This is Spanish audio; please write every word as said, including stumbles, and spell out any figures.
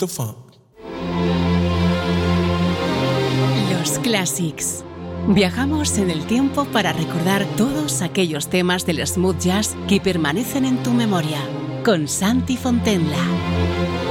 the funk. Los Classics. Viajamos en el tiempo para recordar todos aquellos temas del smooth jazz que permanecen en tu memoria. Con Santi Fontenla.